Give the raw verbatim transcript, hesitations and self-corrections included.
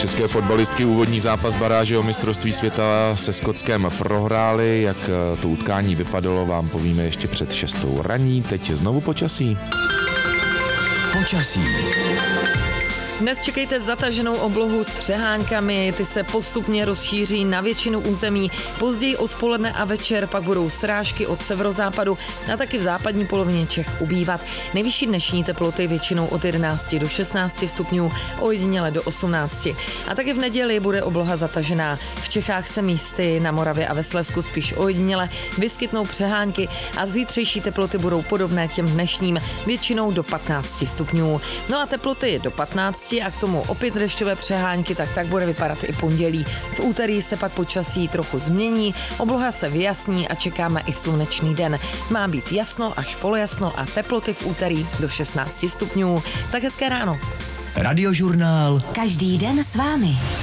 České fotbalistky úvodní zápas baráže o mistrovství světa se Skotskem prohrály. Jak to utkání vypadalo, vám povíme ještě před šestou raní. Teď znovu počasí. Počasí. Dnes čekejte zataženou oblohu s přehánkami, ty se postupně rozšíří na většinu území. Později odpoledne a večer pak budou srážky od severozápadu a taky v západní polovině Čech ubývat. Nejvyšší dnešní teploty většinou od jedenácti do šestnácti stupňů, ojediněle do osmnácti. A taky v neděli bude obloha zatažená. V Čechách se místy na Moravě a ve Slezsku spíš ojediněle vyskytnou přehánky a zítřejší teploty budou podobné těm dnešním, většinou do patnácti stupňů. No a teploty do patnácti a k tomu opět dešťové přehánky, tak tak bude vypadat i pondělí. V úterý se pak počasí trochu změní, obloha se vyjasní a čekáme i slunečný den. Má být jasno až polojasno a teploty v úterý do šestnácti stupňů. Tak hezké ráno. Radiožurnál. Každý den s vámi.